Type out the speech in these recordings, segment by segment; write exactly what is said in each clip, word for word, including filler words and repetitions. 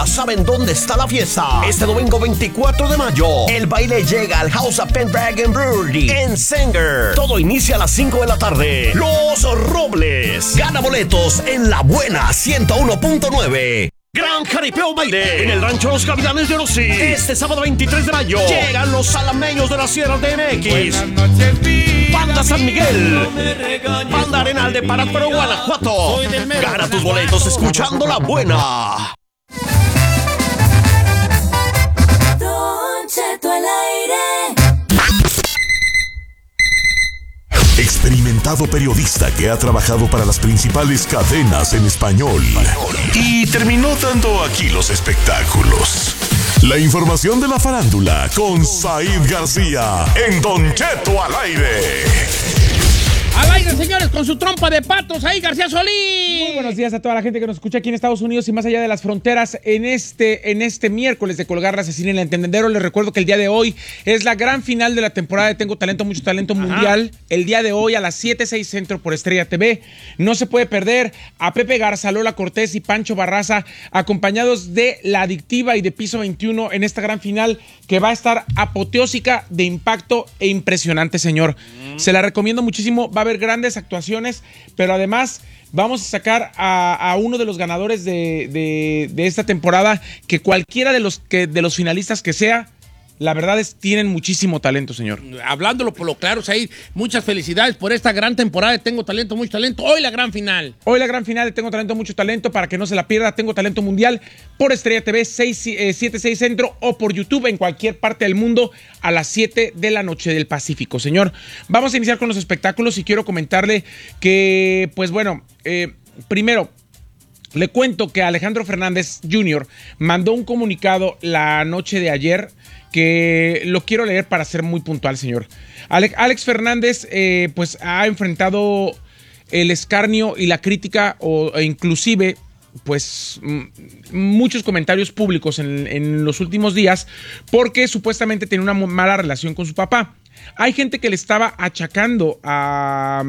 Laguna saben dónde está la fiesta. Este domingo veinticuatro de mayo, el baile llega al House of Pendragon Brewery en Sanger. Todo inicia a las cinco de la tarde. Los Robles. Gana boletos en La Buena ciento uno punto nueve. Gran Jaripeo Baile en el Rancho Los Gavilanes de Orosi. Este sábado veintitrés de mayo llegan los salameños de la Sierra de M X. Banda San Miguel. Banda Arenal de Parácuaro, Guanajuato. Gana tus boletos escuchando La Buena. Don Cheto al aire. Experimentado periodista que ha trabajado para las principales cadenas en español y terminó dando aquí los espectáculos. La información de la farándula con Said García en Don Cheto al aire. Al aire, señores, con su trompa de patos, ahí García Solís. Muy buenos días a toda la gente que nos escucha aquí en Estados Unidos y más allá de las fronteras en este, en este miércoles de Colgar la Asesina en el Entendedero. Les recuerdo que el día de hoy es la gran final de la temporada de Tengo Talento, Mucho Talento Ajá. Mundial. El día de hoy a las siete, seis Centro por Estrella T V. No se puede perder a Pepe Garza, Lola Cortés y Pancho Barraza, acompañados de La Adictiva y de Piso veintiuno en esta gran final que va a estar apoteósica, de impacto e impresionante, señor. Mm. Se la recomiendo muchísimo. Va a haber grandes actuaciones, pero además vamos a sacar a, a uno de los ganadores de, de, de esta temporada, que cualquiera de los, que, de los finalistas que sea, la verdad es tienen muchísimo talento, señor. Hablándolo por lo claro, Said, muchas felicidades por esta gran temporada de Tengo Talento, Mucho Talento. Hoy la gran final. Hoy la gran final de Tengo Talento, Mucho Talento, para que no se la pierda. Tengo Talento Mundial por Estrella T V, siete, seis Centro, o por YouTube en cualquier parte del mundo a las siete de la noche del Pacífico, señor. Vamos a iniciar con los espectáculos y quiero comentarle que, pues bueno, eh, primero, le cuento que Alejandro Fernández junior mandó un comunicado la noche de ayer que lo quiero leer para ser muy puntual, señor. Alex, Alex Fernández eh, pues ha enfrentado el escarnio y la crítica o e inclusive pues m- muchos comentarios públicos en, en los últimos días porque supuestamente tiene una mala relación con su papá. Hay gente que le estaba achacando a...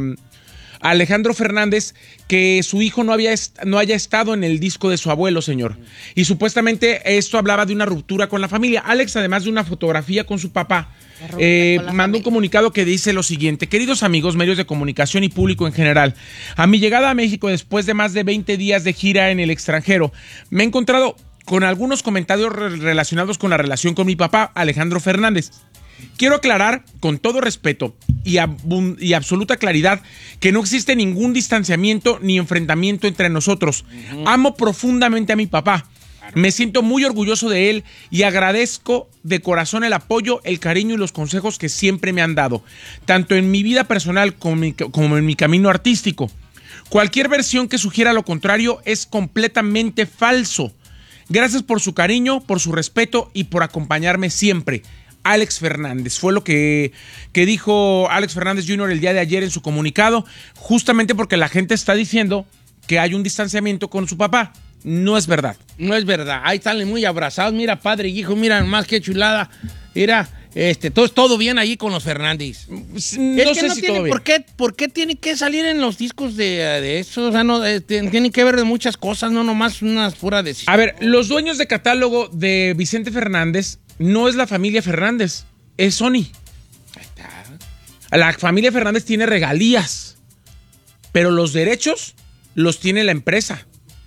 a Alejandro Fernández que su hijo no, había est- no haya estado en el disco de su abuelo, señor. Y supuestamente esto hablaba de una ruptura con la familia. Alex, además de una fotografía con su papá, eh, mandó familia. un comunicado que dice lo siguiente: queridos amigos, medios de comunicación y público en general, a mi llegada a México después de más de veinte días de gira en el extranjero, me he encontrado con algunos comentarios re- relacionados con la relación con mi papá, Alejandro Fernández. Quiero aclarar con todo respeto y, ab- y absoluta claridad que no existe ningún distanciamiento ni enfrentamiento entre nosotros. Uh-huh. Amo profundamente a mi papá. Me siento muy orgulloso de él y agradezco de corazón el apoyo, el cariño y los consejos que siempre me han dado, tanto en mi vida personal como en mi, como en mi camino artístico. Cualquier versión que sugiera lo contrario es completamente falso. Gracias por su cariño, por su respeto y por acompañarme siempre. Alex Fernández. Fue lo que, que dijo Alex Fernández junior el día de ayer en su comunicado, justamente porque la gente está diciendo que hay un distanciamiento con su papá. No es verdad. No es verdad. Ahí están muy abrazados. Mira, padre y hijo, mira más que chulada. Mira, este, todo, todo bien ahí con los Fernández. No es sé que no si tiene todo bien. por qué, por qué tiene que salir en los discos de, de eso. O sea, no, eh, tiene que ver de muchas cosas, no nomás unas pura de... A ver, los dueños de catálogo de Vicente Fernández no es la familia Fernández, es Sony. Ahí está. La familia Fernández tiene regalías, pero los derechos los tiene la empresa.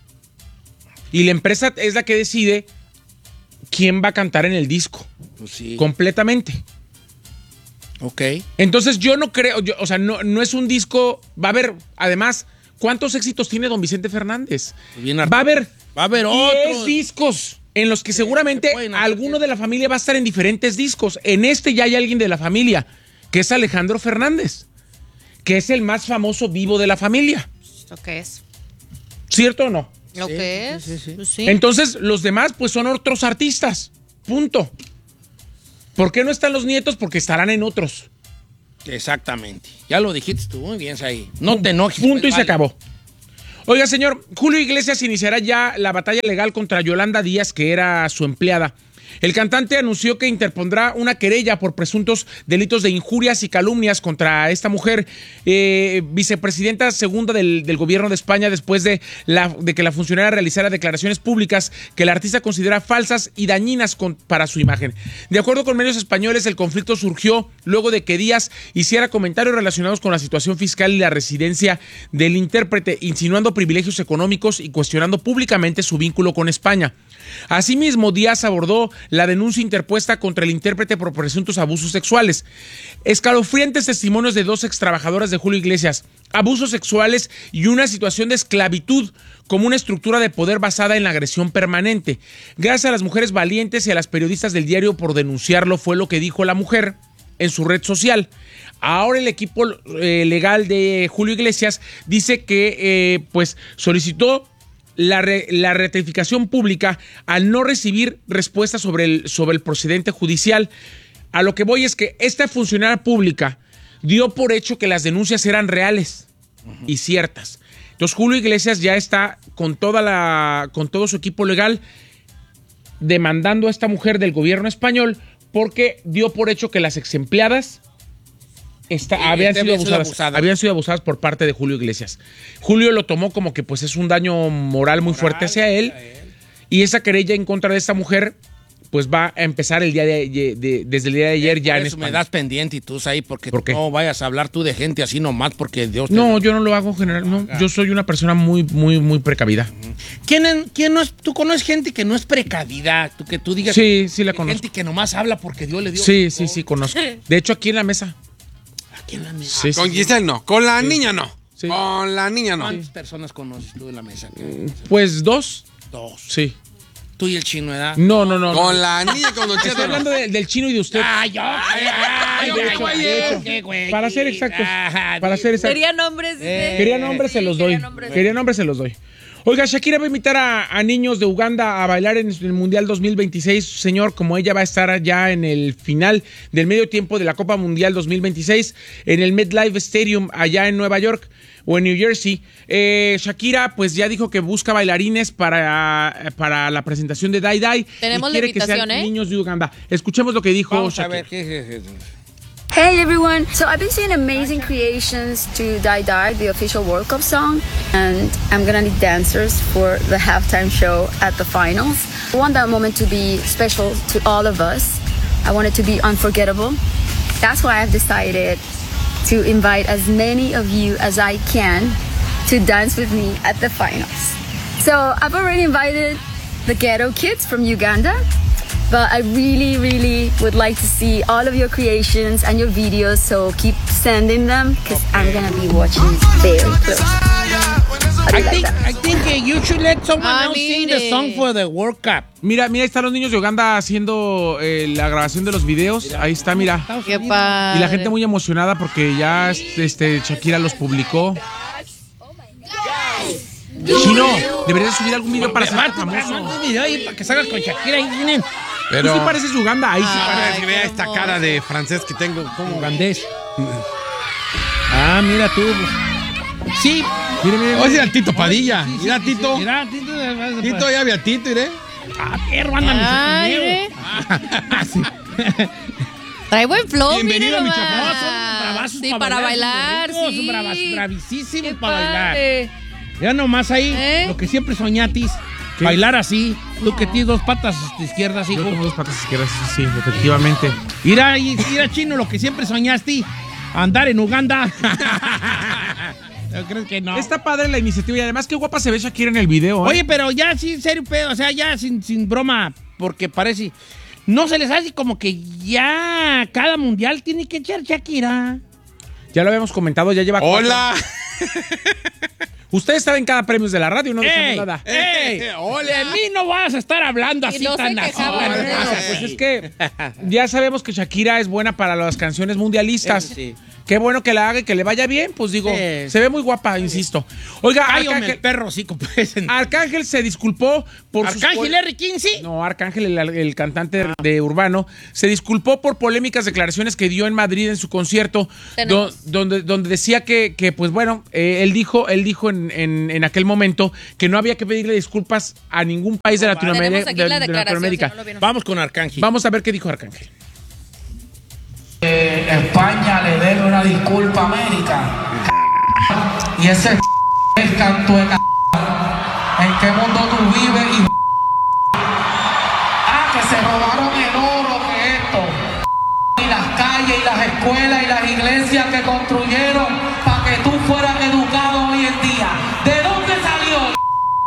Y la empresa es la que decide quién va a cantar en el disco. Pues sí. Completamente. Ok. Entonces yo no creo, yo, o sea, no, no es un disco, va a haber, además, ¿cuántos éxitos tiene don Vicente Fernández? Bien, va a haber, va a haber diez otros discos en los que seguramente alguno de la familia va a estar en diferentes discos. En este ya hay alguien de la familia, que es Alejandro Fernández, que es el más famoso vivo de la familia. ¿Esto qué es? ¿Cierto o no? ¿Lo Sí, que es? sí, sí, sí. Pues sí. Entonces, los demás, pues son otros artistas. Punto. ¿Por qué no están los nietos? Porque estarán en otros. Exactamente. Ya lo dijiste tú, muy bien, ahí. No te enojes. Punto pues, y se vale. acabó. Oiga, señor, Julio Iglesias iniciará ya la batalla legal contra Yolanda Díaz, que era su empleada. El cantante anunció que interpondrá una querella por presuntos delitos de injurias y calumnias contra esta mujer, eh, vicepresidenta segunda del, del gobierno de España, después de, la, de que la funcionaria realizara declaraciones públicas que el artista considera falsas y dañinas con, para su imagen. De acuerdo con medios españoles, el conflicto surgió luego de que Díaz hiciera comentarios relacionados con la situación fiscal y la residencia del intérprete, insinuando privilegios económicos y cuestionando públicamente su vínculo con España. Asimismo, Díaz abordó la denuncia interpuesta contra el intérprete por presuntos abusos sexuales. Escalofriantes testimonios de dos extrabajadoras de Julio Iglesias, abusos sexuales y una situación de esclavitud como una estructura de poder basada en la agresión permanente. Gracias a las mujeres valientes y a las periodistas del diario por denunciarlo, fue lo que dijo la mujer en su red social. Ahora el equipo eh, legal de Julio Iglesias dice que eh, pues solicitó La, re, la rectificación pública al no recibir respuesta sobre el, sobre el procedente judicial. A lo que voy es que esta funcionaria pública dio por hecho que las denuncias eran reales uh-huh. y ciertas. Entonces Julio Iglesias ya está con toda la con todo su equipo legal demandando a esta mujer del gobierno español porque dio por hecho que las ex empleadas Esta, sí, habían, sido abusadas, sido habían sido abusadas por parte de Julio Iglesias. Julio lo tomó como que pues es un daño moral muy moral, fuerte hacia él, él y esa querella en contra de esta mujer pues va a empezar el día de, de, de desde el día de ayer ya en España. Me das pendiente y tú ahí porque ¿Por qué? No vayas a hablar tú de gente así nomás porque Dios te... No, yo no lo hago general, no, yo soy una persona muy muy muy precavida. ¿Quién, quién no es, tú conoces gente que no es precavida, tú que tú digas? Sí, sí la conozco. Gente que nomás habla porque Dios le dio. Sí, sí, sí conozco. De hecho aquí en la mesa. Aquí en la mesa. Sí, con Giselle no, con la sí. niña no. Sí. Con la niña no. ¿Cuántas personas conoces tú en la mesa? Pues dos. Dos. Sí. ¿Tú y el chino, edad? No, no, no. Con no. la niña con Don Cheto. Estoy hablando de, del chino y de usted. ¡Ay, yo! ¡Ay, ay, de hecho, de hecho, qué güey! Para ser exactos. Para ser exactos. Quería nombres. Eh, Quería nombres, se los doy. Quería nombres. Quería nombres, se los doy. Oiga, Shakira va a invitar a, a niños de Uganda a bailar en el Mundial dos mil veintiséis. Señor, como ella va a estar ya en el final del medio tiempo de la Copa Mundial dos mil veintiséis en el MetLife Stadium allá en Nueva York o en New Jersey, eh, Shakira pues ya dijo que busca bailarines para, para la presentación de Die Die. Tenemos y quiere la invitación, que sean ¿eh? niños de Uganda. Escuchemos lo que dijo Vamos Shakira. a ver qué es. Hey everyone! So I've been seeing amazing creations to Die Die, the official World Cup song, and I'm gonna need dancers for the halftime show at the finals. I want that moment to be special to all of us. I want it to be unforgettable. That's why I've decided to invite as many of you as I can to dance with me at the finals. So I've already invited the Ghetto Kids from Uganda. But I really, really would like to see all of your creations and your videos, so keep sending them, because I'm going to be watching very close. I think, I think uh, you should let someone Ah, else sing the mire. song for the World Cup. Mira, mira, ahí están los niños de Uganda haciendo eh, la grabación de los videos. Ahí está, mira. Qué padre. Y la gente muy emocionada porque ya este, Shakira los publicó. Chino, deberías subir algún video para ser famoso. Un video ahí para que salgas con Shakira ahí tienen. Pero tú sí pareces Uganda, ahí sí Ay, pareces. Que vea esta hermoso. cara de francés que tengo. ¿Cómo? Ugandés. Ah, mira tú. Sí. Mire, mire, Oye, mire. al Tito Padilla. Sí, sí, Mira, sí, Tito. sí, Mira, Tito. Tito, ya vi a Tito, iré. Ah, perro, ándame Ay, su Trae buen flow, Bienvenido, mire mi nomás. chapón. Son bravazos Sí, pa' para bailar, bailar, son sí. bravos, bravísimos Qué para bailar. padre. Ya nomás ahí, ¿Eh? lo que siempre soñatis, ¿Qué? bailar así. Tú que tienes dos patas izquierdas, Yo hijo. tengo dos patas izquierdas, sí, sí, efectivamente. Mira, ahí, mira, Chino, lo que siempre soñaste, andar en Uganda. ¿No crees que no? Está padre la iniciativa y además qué guapa se ve Shakira en el video. ¿eh? Oye, pero ya, sí, en serio, pedo, o sea, ya sin, sin broma, porque parece... No se les hace como que ya cada mundial tiene que echar Shakira. Ya lo habíamos comentado, ya lleva cuatro. Hola. Ustedes saben cada premios de la radio, no decimos ¡Ey! nada. ¡Ey! Hola. De mí no vas a estar hablando Y así no se tan así. quejaban, tan ¿no? así. Pues es que ya sabemos que Shakira es buena para las canciones mundialistas. Eso sí. Qué bueno que la haga y que le vaya bien, pues digo, Sí. se ve muy guapa, insisto. Oiga, Ay, hombre, Arcángel, perro, sí, pues. Arcángel se disculpó por sus Arcángel pol- R. King, sí. No, Arcángel, el, el cantante de Urbano, se disculpó por polémicas declaraciones que dio en Madrid en su concierto, do- Tenemos. donde, donde decía que, que pues bueno, eh, él dijo, él dijo en, en, en aquel momento que no había que pedirle disculpas a ningún país de Latinoamérica. Tenemos aquí de- la de declaración, Latinoamérica. si no lo vieron. Vamos con Arcángel. Vamos a ver qué dijo Arcángel. Eh, España le debe una disculpa a América. Y ese es canto de c... ¿En qué mundo tú vives? Y... Ah, que se robaron el oro, que esto. Y las calles, y las escuelas, y las iglesias que construyeron para que tú fueras educado hoy en día. ¿De dónde salió?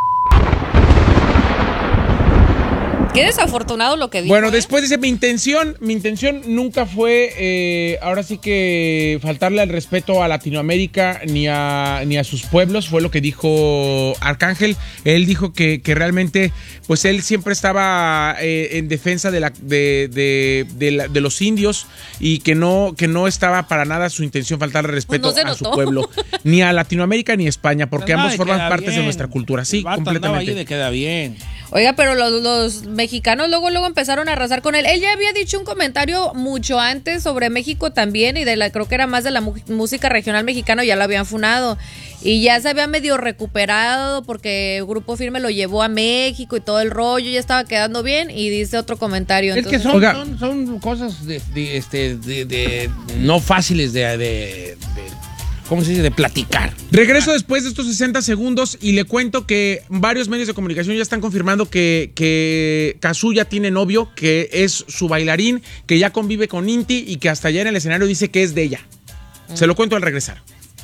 Qué desafortunado lo que dijo. Bueno, ¿eh? después dice, mi intención, mi intención nunca fue, eh, ahora sí que faltarle al respeto a Latinoamérica ni a, ni a sus pueblos, fue lo que dijo Arcángel. Él dijo que, que realmente, pues él siempre estaba eh, en defensa de, la, de, de, de, la- de los indios y que no, que no estaba para nada su intención faltarle respeto Pues no se a su notó. pueblo, ni a Latinoamérica ni a España, porque Andaba ambos de forman queda partes de bien. nuestra cultura, sí, El vato andaba completamente. ahí de queda bien. Oiga, pero los, los mexicanos luego luego empezaron a arrasar con él. Él ya había dicho un comentario mucho antes sobre México también y de la creo que era más de la mu- música regional mexicana, ya lo habían funado y ya se había medio recuperado porque Grupo Firme lo llevó a México y todo el rollo, ya estaba quedando bien y dice otro comentario. Es que Entonces, son, Oiga. son, son cosas de, de, este, de, de- no fáciles de, de, de- ¿cómo se dice? De platicar. Regreso después de estos sesenta segundos y le cuento que varios medios de comunicación ya están confirmando que, que Cazzu ya tiene novio, que es su bailarín, que ya convive con Inti y que hasta allá en el escenario dice que es de ella. Se lo cuento al regresar.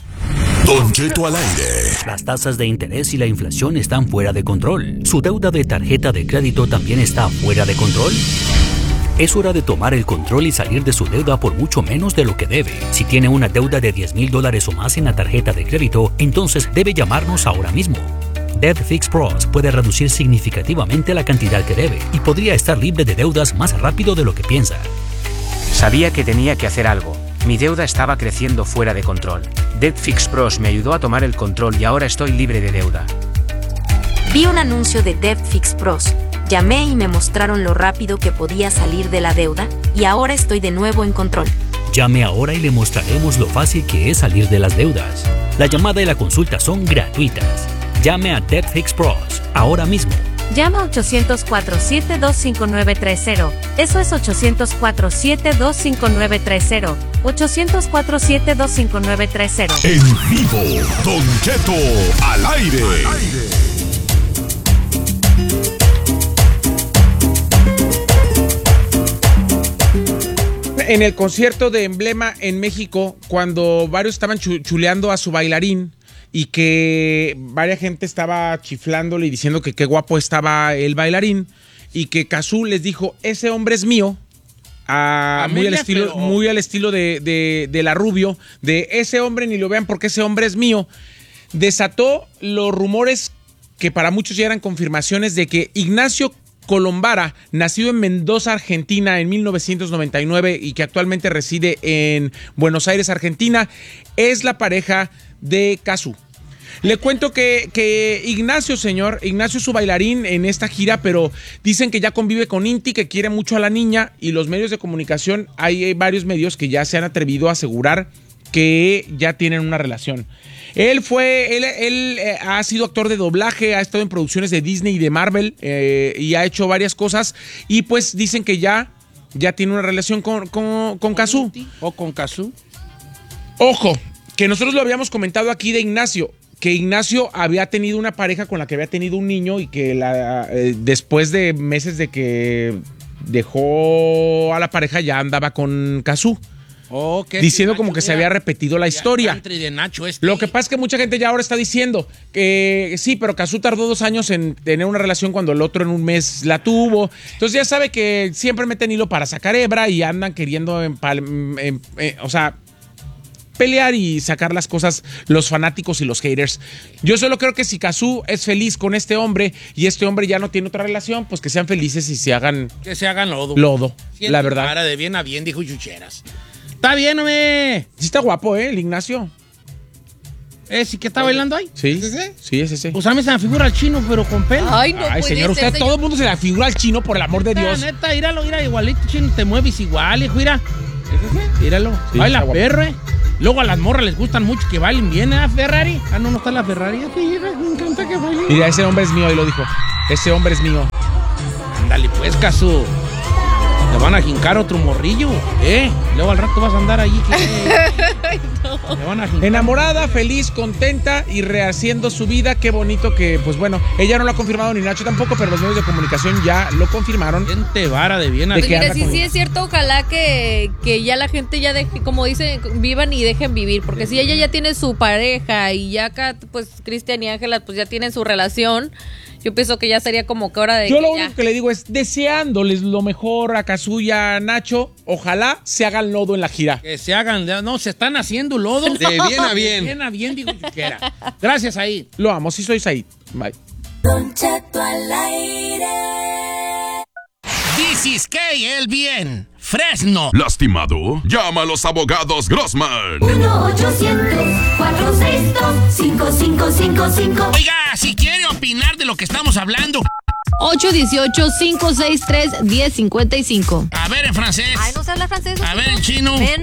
Don Cheto al aire. Las tasas de interés y la inflación están fuera de control. ¿Su deuda de tarjeta de crédito también está fuera de control? Es hora de tomar el control y salir de su deuda por mucho menos de lo que debe. Si tiene una deuda de diez mil dólares o más en la tarjeta de crédito, entonces debe llamarnos ahora mismo. Debt Fix Pros puede reducir significativamente la cantidad que debe y podría estar libre de deudas más rápido de lo que piensa. Sabía que tenía que hacer algo. Mi deuda estaba creciendo fuera de control. Debt Fix Pros me ayudó a tomar el control y ahora estoy libre de deuda. Vi un anuncio de Debt Fix Pros. Llamé y me mostraron lo rápido que podía salir de la deuda y ahora estoy de nuevo en control. Llame ahora y le mostraremos lo fácil que es salir de las deudas. La llamada y la consulta son gratuitas. Llame a Debt Fix Pros ahora mismo. Llama a ochocientos cuatro, siete dos cinco nueve tres cero. Eso es ochocientos cuatro, siete dos cinco nueve tres cero. ochocientos cuatro, siete dos cinco nueve tres cero. En vivo, Don Cheto al aire. En el concierto de Emblema en México, cuando varios estaban chu- chuleando a su bailarín y que varias gente estaba chiflándole y diciendo que qué guapo estaba el bailarín y que Cazzu les dijo, ese hombre es mío, a- muy, al Amelia, estilo, pero- muy al estilo de, de, de La Rubio, de ese hombre ni lo vean porque ese hombre es mío, desató los rumores que para muchos ya eran confirmaciones de que Ignacio Colombara, nacido en Mendoza, Argentina, en mil novecientos noventa y nueve y que actualmente reside en Buenos Aires, Argentina, es la pareja de Cazzu. Le cuento que, que Ignacio, señor, Ignacio es su bailarín en esta gira, pero dicen que ya convive con Inti, que quiere mucho a la niña, y los medios de comunicación, hay varios medios que ya se han atrevido a asegurar que ya tienen una relación. Él fue, él, él eh, ha sido actor de doblaje, ha estado en producciones de Disney y de Marvel eh, y ha hecho varias cosas y pues dicen que ya, ya tiene una relación con, con, con Cazzu. ¿O con Cazzu? Ojo, que nosotros lo habíamos comentado aquí de Ignacio, que Ignacio había tenido una pareja con la que había tenido un niño y que la, eh, después de meses de que dejó a la pareja ya andaba con Cazzu. Oh, ¿qué? Diciendo como que se había repetido la historia. Country de Nacho este. Lo que pasa es que mucha gente ya ahora está diciendo que sí, pero Cazzu tardó dos años en tener una relación cuando el otro en un mes la tuvo. Entonces ya sabe que siempre meten hilo para sacar hebra y andan queriendo, empal- em- em- eh, o sea, pelear y sacar las cosas los fanáticos y los haters. Yo solo creo que si Cazzu es feliz con este hombre y este hombre ya no tiene otra relación, pues que sean felices y se hagan Que se hagan lodo. lodo, Siente la verdad. Para de bien a bien, dijo Chucheras. Está bien, hombre. Sí está guapo, ¿eh? El Ignacio. ¿Eh? ¿Sí que está bailando ahí? Sí. ¿Es ese? Sí, es ese. Pues a mí se me figura al chino, pero con pelo. Ay, no Ay, puede señor, ser, usted, todo el mundo se la figura al chino, por el amor de Dios. Neta, neta, míralo, mira, igualito, chino, te mueves igual, hijo, mira. ¿Es ese? Míralo. Sí, Baila está guapo. perro, eh. Luego a las morras les gustan mucho que bailen bien, ¿eh? Ferrari. Ah, no, no está la Ferrari. Sí, me encanta que bailen. Mira, ese hombre es mío, y lo dijo. Ese hombre es mío. Ándale, pues, caso. Te van a jincar otro morrillo, ¿eh? Luego al rato vas a andar allí. Que, Ay, no. te van a jincar. Enamorada, feliz, contenta y rehaciendo su vida. Qué bonito que, pues bueno, ella no lo ha confirmado ni Nacho tampoco, pero los medios de comunicación ya lo confirmaron. Gente vara de bien. ¿De Pues qué mire, anda sí, con sí ella? es cierto, ojalá que, que ya la gente ya deje, como dicen, vivan y dejen vivir, porque si ella ya tiene su pareja y ya acá, pues Cristian y Ángela, pues ya tienen su relación, yo pienso que ya sería como que hora de Yo que lo ya. único que le digo es deseándoles lo mejor a Kazuya, a Nacho. Ojalá se hagan lodo en la gira. Que se hagan, no, se están haciendo lodo. De bien a bien. De bien a bien, digo yo quiera. Gracias ahí. Lo amo, sí soy Said. Bye. Don Cheto al aire. This is K, el bien. Fresno. ¿Lastimado? Llama a los abogados Grossman. uno ochocientos, cuatrocientos sesenta y dos, cinco cinco cinco cinco. Oiga, si quiere opinar de lo que estamos hablando. ocho uno ocho, cinco seis tres, uno cero cinco cinco. A ver en francés. Ay, no se habla francés. A ver en chino. Men.